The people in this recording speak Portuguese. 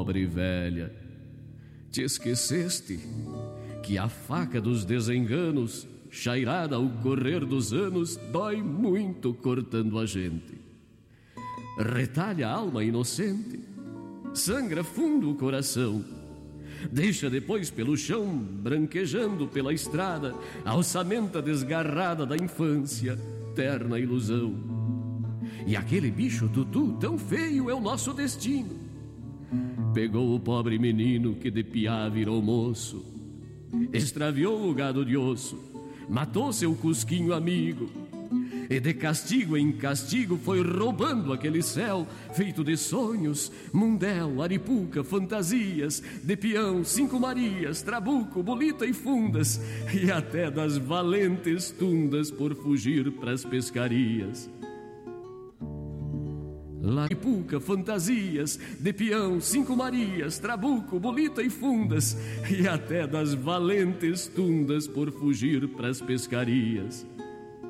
pobre velha, te esqueceste que a faca dos desenganos, chairada ao correr dos anos, dói muito cortando a gente. Retalha a alma inocente, sangra fundo o coração, deixa depois pelo chão, branquejando pela estrada, a ossamenta desgarrada da infância, terna ilusão. E aquele bicho tutu tão feio é o nosso destino. Pegou o pobre menino que de piá virou moço, extraviou o gado de osso, matou seu cusquinho amigo, e de castigo em castigo foi roubando aquele céu feito de sonhos, mundel, aripuca, fantasias, de peão, cinco marias, trabuco, bolita e fundas, e até das valentes tundas por fugir pras pescarias. Aripuca, fantasias, de peão, cinco marias, trabuco, bolita e fundas, e até das valentes tundas por fugir pras pescarias.